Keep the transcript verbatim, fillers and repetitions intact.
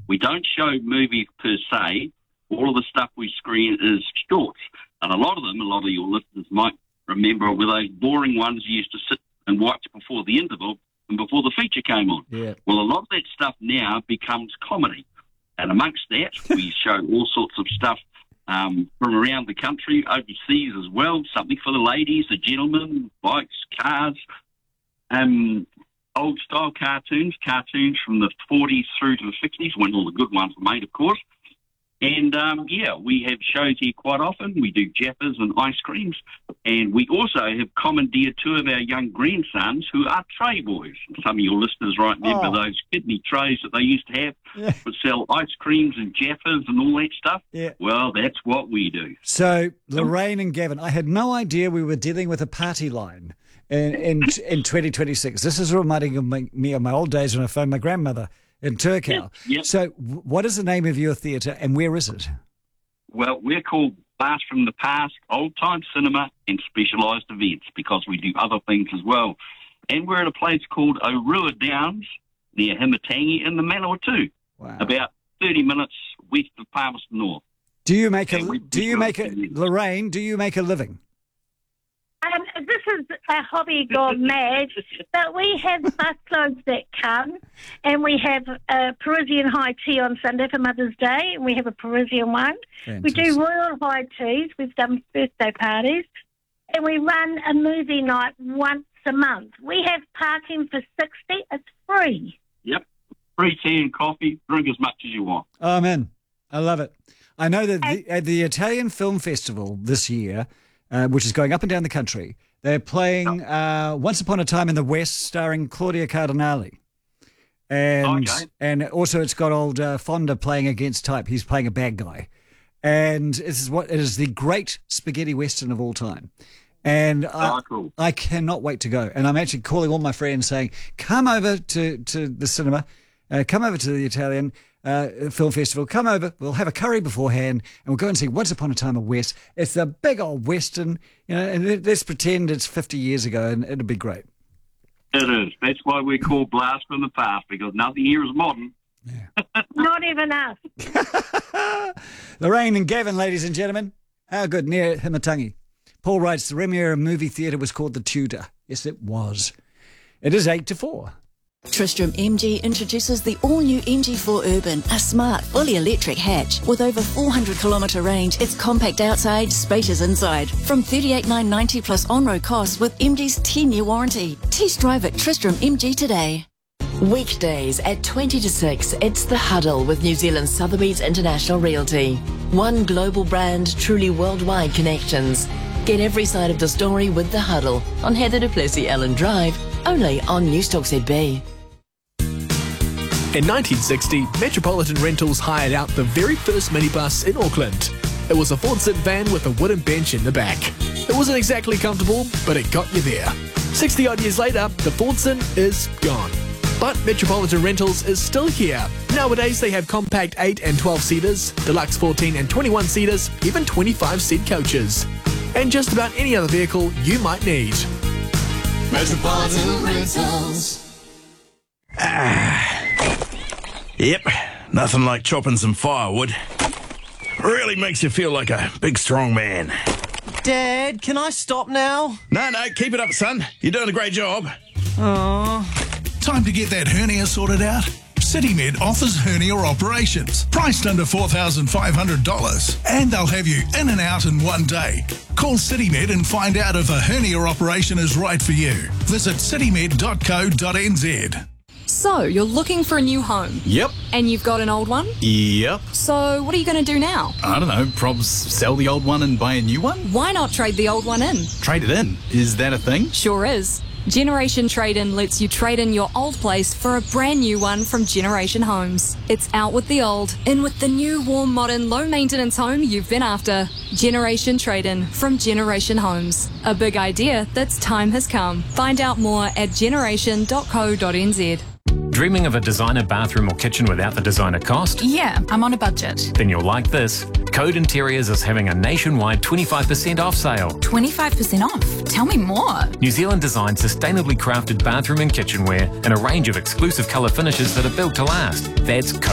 We don't show movies per se. All of the stuff we screen is shorts. And a lot of them, a lot of your listeners might remember, were those boring ones you used to sit and watch before the interval and before the feature came on. Yeah. Well, a lot of that stuff now becomes comedy. And amongst that, we show all sorts of stuff um, from around the country, overseas as well, something for the ladies, the gentlemen, bikes, cars, um, old-style cartoons, cartoons from the forties through to the sixties, when all the good ones were made, of course. And, um, yeah, we have shows here quite often. We do jappers and ice creams. And we also have commandeered two of our young grandsons who are tray boys. Some of your listeners might remember Oh. those kidney trays that they used to have Yeah. would sell ice creams and jaffers and all that stuff. Yeah. Well, that's what we do. So, Lorraine and Gavin, I had no idea we were dealing with a party line in in, in twenty twenty-six. This is reminding me me of my old days when I phoned my grandmother in Turkey. Yep, yep. So, w- what is the name of your theatre and where is it? Well, we're called Blast from the Past, Old Time Cinema and Specialised Events because we do other things as well. And we're at a place called Orua Downs near Himatangi in the Manawatu, Wow. about thirty minutes west of Palmerston North. Do you make a Yeah, we- do you we- make a Lorraine? Do you make a living? Um, this is a hobby gone mad, but we have busloads that come, and we have a Parisian high tea on Sunday for Mother's Day, and we have a Parisian one. We do Fantastic. royal high teas, we've done birthday parties, and we run a movie night once a month. We have parking for sixty, it's free. Yep. Free tea and coffee. Drink as much as you want. Oh, man, I love it. I know that the, at the Italian Film Festival this year, uh, which is going up and down the country, they're playing uh, Once Upon a Time in the West, starring Claudia Cardinale. And Okay. and also it's got old uh, Fonda playing against type. He's playing a bad guy. And this is what it is the great spaghetti western of all time. And I, Oh, cool. I cannot wait to go. And I'm actually calling all my friends saying, come over to, to the cinema, uh, come over to the Italian uh, Film Festival, come over, we'll have a curry beforehand, and we'll go and see Once Upon a Time in West. It's a big old western, you know, and let- let's pretend it's fifty years ago, and it'll be great. It is. That's why we call Blast from the Past, because nothing here is modern. Not even us. Lorraine and Gavin, ladies and gentlemen, how good, near Himatangi. Paul writes, the Remier movie theatre was called The Tudor. Yes, it was. It is eight to four. Tristram M G introduces the all-new M G four Urban, a smart, fully electric hatch. With over four hundred kilometre range, it's compact outside, spacious inside. From thirty-eight thousand nine hundred ninety plus on-road costs with M G's ten-year warranty. Test drive at Tristram M G today. Weekdays at twenty to six, it's The Huddle with New Zealand's Sotheby's International Realty. One global brand, truly worldwide connections. Get every side of the story with The Huddle on Heather du Plessis Ellen Drive, only on Newstalk Z B. In nineteen sixty, Metropolitan Rentals hired out the very first minibus in Auckland. It was a Ford-sit van with a wooden bench in the back. It wasn't exactly comfortable, but it got you there. sixty-odd years later, the Ford-sit is gone. But Metropolitan Rentals is still here. Nowadays, they have compact eight and twelve-seaters, deluxe fourteen and twenty-one-seaters, even twenty-five-seat coaches. And just about any other vehicle you might need. Metropolitan Rentals. Yep, nothing like chopping some firewood. Really makes you feel like a big strong man. Dad, can I stop now? No, no, keep it up, son. You're doing a great job. Time to get that hernia sorted out? CityMed offers hernia operations, priced under four thousand five hundred dollars, and they'll have you in and out in one day. Call CityMed and find out if a hernia operation is right for you. Visit citymed dot co dot n z. So, you're looking for a new home, Yep. and you've got an old one? Yep. So, what are you going to do now? I don't know, probs sell the old one and buy a new one? Why not trade the old one in? Trade it in. Is that a thing? Sure is. Generation Trade-In lets you trade in your old place for a brand new one from Generation Homes. It's out with the old, in with the new, warm, modern, low-maintenance home you've been after. Generation Trade-In from Generation Homes. A big idea that's time has come. Find out more at generation dot co dot n z. Dreaming of a designer bathroom or kitchen without the designer cost? Yeah, I'm on a budget. Then you'll like this. Code Interiors is having a nationwide twenty-five percent off sale. twenty-five percent off? Tell me more. New Zealand designed sustainably crafted bathroom and kitchenware in a range of exclusive colour finishes that are built to last. That's